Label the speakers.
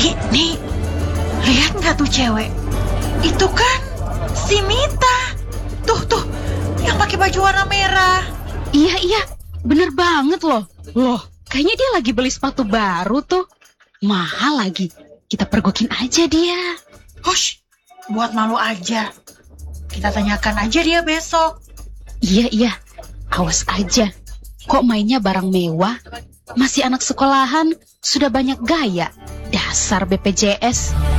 Speaker 1: Nih, lihat nggak tuh cewek? Itu kan si Mita. Tuh, yang pakai baju warna merah.
Speaker 2: Iya, bener banget loh. Loh, kayaknya dia lagi beli sepatu baru tuh. Mahal lagi. Kita pergokin aja dia.
Speaker 1: Hush, buat malu aja. Kita tanyakan aja dia besok.
Speaker 2: Iya, awas aja. Kok mainnya barang mewah? Masih anak sekolahan, sudah banyak gaya. Dasar BPJS.